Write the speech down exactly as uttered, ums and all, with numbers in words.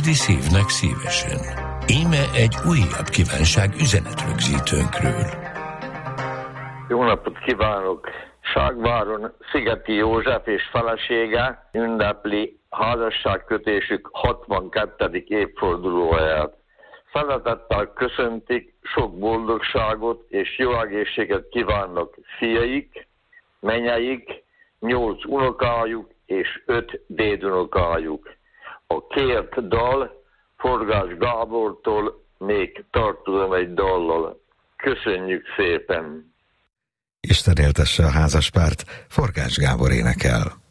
külföldi szívnek szívesen. Íme egy újabb kívánság üzenetrögzítőnkről. Jó napot kívánok! Ságváron Szigeti József és felesége ünnepli házasságkötésük hatvankettedik évfordulóját. Szeretettel köszöntik, sok boldogságot és jó egészséget kívánnak fiaik, menyeik, nyolc unokájuk és öt dédunokájuk. A kért dal Forgás Gábortól még tartozom egy dallal. Köszönjük szépen! Isten éltesse a házaspárt, Forgás Gábor énekel.